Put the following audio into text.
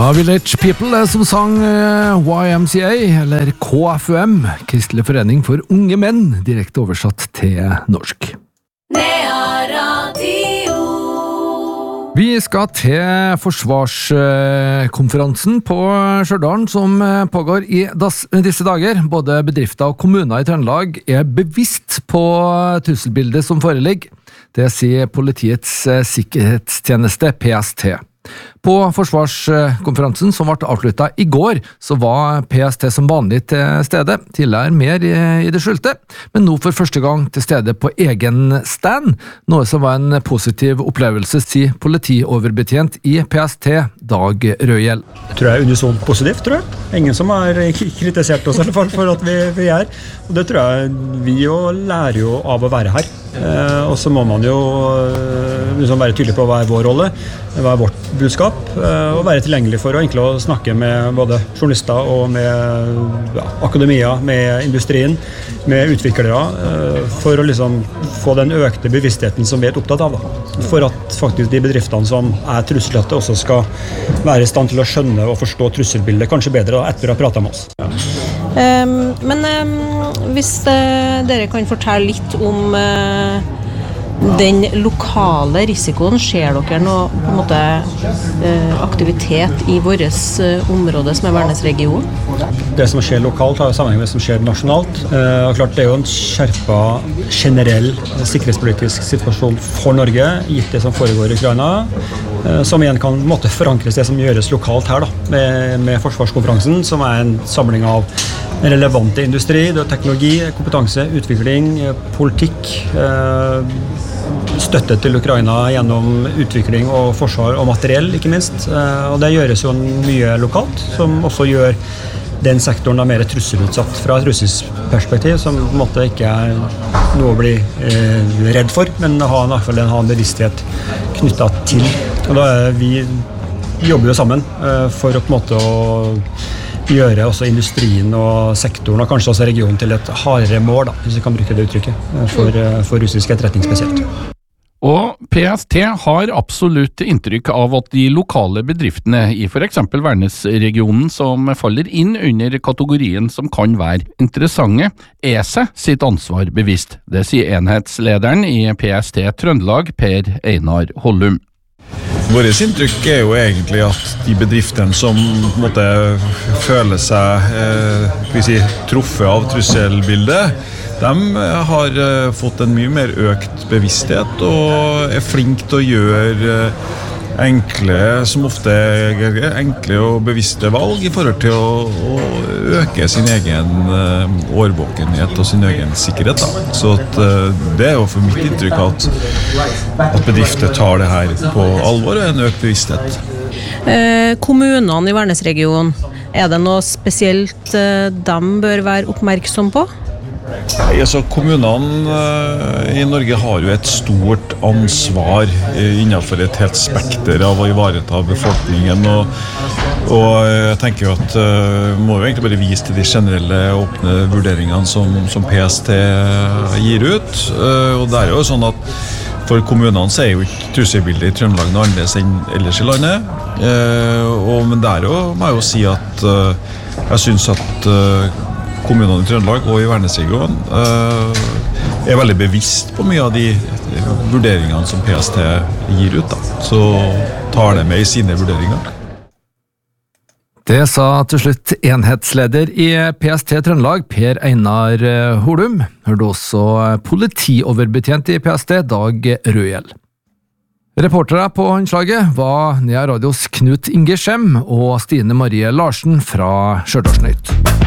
Village People som sang YMCA, eller KFUM, Kristelig Forening for Unge Menn, direkte oversatt til norsk. Vi skal til forsvarskonferansen på Stjørdal som pågår i disse dager. Både bedrifter og kommuner i Trøndelag er bevisst på trusselbildet som foreligger. Det sier Politiets sikkerhetstjeneste, PST. På forsvarskonferansen som ble avsluttet i går, så var PST som vanlig til stede, tidligere mer i det skjulte, men nå for første gang til stede på egen stand, noe som var en positiv opplevelse, sier politioverbetjent i PST, Dag Røyel. Tror jeg unisont positivt, tror jeg. Ingen som har kritisert oss i hvert fall for at vi er. Og det tror jeg vi jo lærer jo av å være her. Og så må man jo være tydelig på hva er vår rolle, hva er vårt budskap, og være tilgjengelig for å egentlig snakke med både journalister og med akademia, med industrien, med utviklere, for å liksom få den økte bevisstheten som vi er opptatt av. For at faktisk de bedriftene som er trusselutsatte også skal være i stand til å skjønne og forstå trusselbildet kanskje bedre etter å ha pratet med oss. Men hvis dere kan fortelle litt om den lokale risikoen, ser dere noe på en måte aktivitet i vårt område som er Værnes-regionen? Det som skjer lokalt har jo sammenheng med det som skjer nasjonalt. Og klart det er jo en skjerpet generell sikkerhetspolitisk situasjon for Norge, gitt det som foregår i Ukraina, som igjen kan på en måte forankres det som gjøres lokalt her da, med forsvarskonferansen, som er en samling av relevante industri, teknologi, kompetanse, utvikling, politikk, støtte til Ukraina gjennom utvikling og forsvar og materiell, ikke minst. Og det gjøres jo mye lokalt, som også gjør den sektoren da mer trusselutsatt fra et russisk perspektiv, som på en måte ikke er noe å bli redd for, men i hvert fall ha en bevissthet knyttet til. Og da vi jobber jo sammen for å på en måte å gjøre også industrien og sektoren, og kanskje også regionen, til et hardere mål, da, hvis vi kan bruke det uttrykket, for russisk etterretning spesielt. Og PST har absolutt inntrykk av at de lokale bedriftene i for eksempel Værnes-regionen som faller inn under kategorien som kan være interessante, er seg sitt ansvar bevisst. Det sier enhetslederen i PST Trøndelag, Per Einar Hollum. Vårt inntrykk er jo egentlig at de bedriftene som måtte føle seg truffet av trusselbildet, de har fått en mye mer økt bevissthet og er flinke til å gjøre som ofte er enkle og bevisste valg i forhold til å øke sin egen årvåkenhet og sin egen sikkerhet. Da. Så det er jo for mitt inntrykk at bedrifter tar det her på alvor og en økt bevissthet. Kommunene i Værnes-regionen, er det noe spesielt de bør være oppmerksom på? Altså, kommunene i Norge har jo et stort ansvar innenfor et helt spekter av å ivareta befolkningen, og jeg tenker jo at må jo egentlig bare vise til de generelle åpne vurderingene som PST gir ut, og det er jo sånn at for kommunene så er jo ikke trusselbildet i Trøndelag noe annerledes enn ellers i landet, men der må jeg jo si at jeg synes at kommunene i Trøndelag og i Værnes-regionen er veldig bevisst på mye av de vurderingene som PST gir ut, da. Så tar det med i sine vurderinger. Det sa til slutt enhetsleder i PST Trøndelag, Per Einar Hollum. Hørte også politioverbetjent i PST, Dag Røyel. Reportere på innslaget var Nea Radios Knut Inge Skjem og Stine Marie Larsen fra Stjørdalsnytt.